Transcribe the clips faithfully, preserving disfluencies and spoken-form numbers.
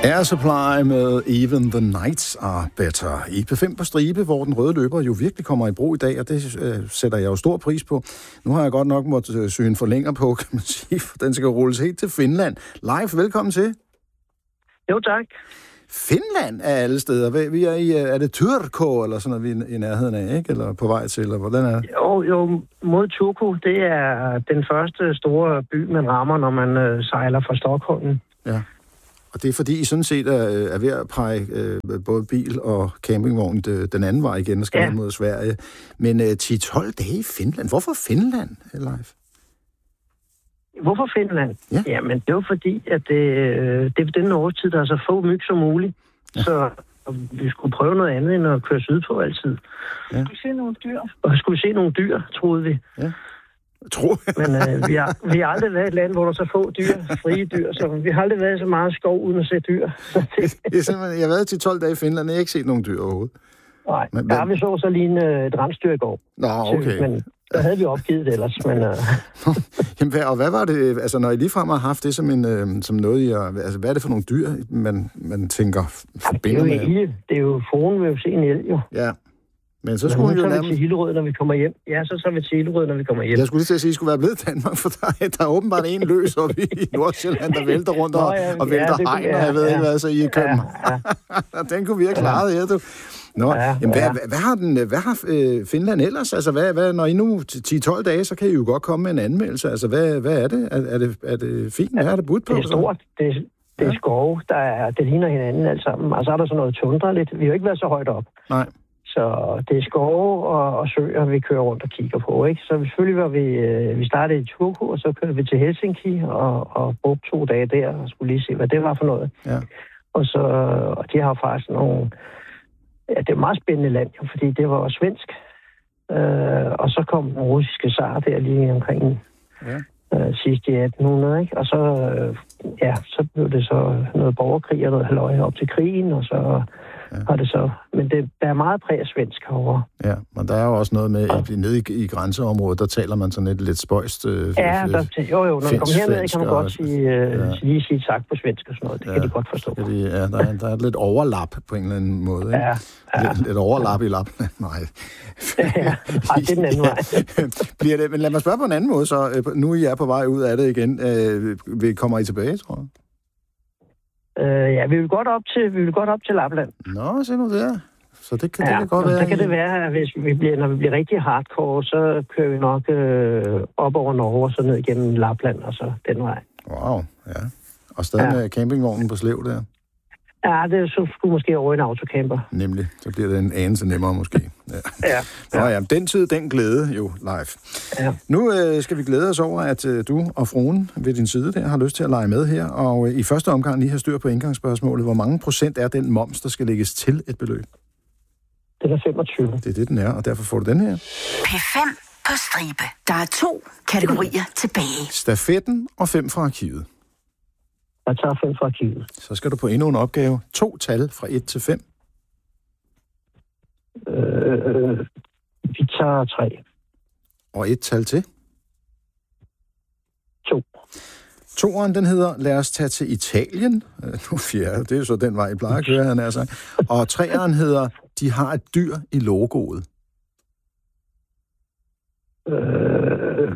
Air Supply med Even the Nights Are Better. I P fem på stribe, hvor den røde løber jo virkelig kommer i brug i dag, og det øh, sætter jeg jo stor pris på. Nu har jeg godt nok måttet øh, syge en forlænger på, kan man sige, for den skal rulles helt til Finland. Leif, velkommen til. Jo, tak. Finland er alle steder. Vi er i, er det Turku, eller sådan noget, vi er i nærheden af, ikke? Eller på vej til, eller hvordan er det? Jo, jo, mod Turku, det er den første store by, man rammer, når man øh, sejler fra Stockholm. Ja. Og det er fordi, I sådan set er, er ved at pege øh, både bil og campingvogn den anden vej igen og skal ja. mod Sverige. Men øh, ti til tolv dage i Finland. Hvorfor Finland, Leif? Hvorfor Finland? Ja. Jamen, det var fordi, at det, det er den årstid, der er så få myg som muligt. Ja. Så vi skulle prøve noget andet end at køre sydpå altid. Ja. Skulle se nogle dyr. Og skulle se nogle dyr, troede vi. Ja. Tro. Men øh, vi, har, vi har aldrig været et land, hvor der er så få dyr, frie dyr, så vi har aldrig været så meget skov uden at se dyr. det, det er simpelthen, jeg har været til tolv dage i Finland, og jeg har ikke set nogen dyr overhovedet. Nej, men, der har vi så så lige en, et rensdyr i går. Nå, okay. Men der havde vi opgivet det ellers, men... Øh... Jamen, hvad, og hvad var det, altså når I ligefrem har haft det som, en, øh, som noget, I har, altså hvad er det for nogle dyr, man, man tænker forbinder med? Det er jo elge. Det er jo foran, vil jo se en elg, jo. Ja. Men så skulle vi jo nærmest... til Hillerød, når vi kommer hjem. Ja, så tager vi til Hillerød, når vi kommer hjem. Jeg skulle lige til at sige, at I skulle være blevet Danmark, for der, der er åbenbart en løs oppe i Nordsjælland, der vælter rundt og, ja, og vælter ja, hegn, og jeg ved ja, ikke hvad, så I er køben. Ja, ja. Den kunne vi have klaret, ja, du. Nå, ja, jamen, hvad, ja. hvad, hvad har, den, hvad har øh, Finland ellers? Altså, hvad, hvad, når I nu ti til tolv dage, så kan I jo godt komme med en anmeldelse. Altså, hvad, hvad er det? Er, er det? er det fint? Hvad er det budt på? Det er stort. Det er, det er ja. skove, der er, det ligner hinanden alt sammen. Og så er der sådan noget tundra lidt. Vi har jo ikke været så højt op. Nej. Så det er skove og, og søer, vi kører rundt og kigger på, ikke? Så selvfølgelig var vi, øh, vi startede i Turku, og så kørte vi til Helsinki og, og brugte to dage der og skulle lige se, hvad det var for noget. Ja. Og så, og de har faktisk nogle, ja, det er et meget spændende land, jo, fordi det var også svensk. Øh, og så kom den russiske zar der lige omkring ja. øh, sidst i atten hundrede, ikke? Og så, øh, ja, så blev det så noget borgerkrig og noget halløj op til krigen, og så... Ja. Og det så. Men det, der er meget præg af svensk herovre. Ja, men der er jo også noget med, at nede i, i grænseområdet, der taler man sådan et lidt spøjst... Øh, ja, der, jo jo, når man kommer herned, kan man godt og, sige, øh, ja. lige sige tak på svensk og sådan noget. Det ja, kan de godt forstå. De, ja, der er, der er et lidt overlap på en eller anden måde, ikke? Ja, ja. Lidt, lidt overlap i Lapland. Nej. Ja, ja. Ej, det er den anden vej. Bliver det, men lad mig spørge på en anden måde, så nu I er på vej ud af det igen. Øh, kommer I tilbage, tror jeg? Uh, ja, vi vil godt op til, vi vil godt op til Lapland. Nå, se nu der. Så det kan, ja, det kan godt være. Så kan det være, at hvis vi bliver, når vi bliver rigtig hardcore, så kører vi nok øh, op over Norge og så ned igennem Lapland og så den vej. Wow, ja. Og stadig ja. med campingvognen på slev der. Ja, det så skulle måske over en autocamper. Nemlig. Så bliver det en anelse nemmere måske. Ja. ja. Nå ja, den tid, den glæde jo, Leif. Ja. Nu øh, skal vi glæde os over, at øh, du og fruen ved din side der har lyst til at lege med her. Og øh, i første omgang lige have styr på indgangsspørgsmålet. Hvor mange procent er den moms, der skal lægges til et beløb? Det er femogtyve. Det er det, den er, og derfor får du den her. P fem på stribe. Der er to kategorier tilbage. Stafetten og fem fra arkivet. Jeg tager fem fra arkivet. Så skal du på endnu en opgave. To tal fra et til fem. Øh, vi tager tre. Og et tal til? To. Toeren, den hedder, lad os tage til Italien. Nu fjerde, det er jo så den vej, I plejer at køre, han er sagt. Og treeren hedder, de har et dyr i logoet. Øh,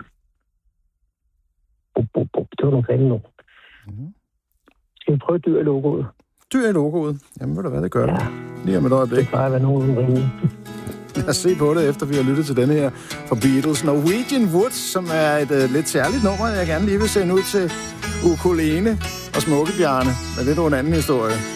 det var nogle grimme nu. Mm-hmm. Skal vi prøve dyr i logoet? Dyr i logoet? Jamen, ved du hvad, det gør ja. det. Lige om et øjeblik. Det plejer at være nogen rimelig. Lad os se på det, efter vi har lyttet til denne her fra Beatles. Norwegian Wood, som er et uh, lidt særligt nummer, jeg gerne lige vil sende ud til Ukulele og Smukkebjarne. Men det er jo en anden historie.